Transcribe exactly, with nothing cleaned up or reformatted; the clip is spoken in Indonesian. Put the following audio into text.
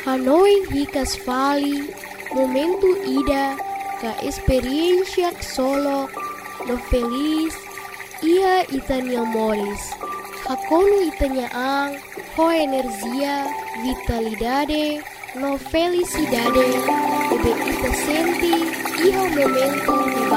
Hanoi hikas fali, momento ida, ka experiencia solo, no feliz, ia itanya moris. Hakonu itanya ang, ho energia, vitalidade, no felicidade, ebe ita senti, iho momento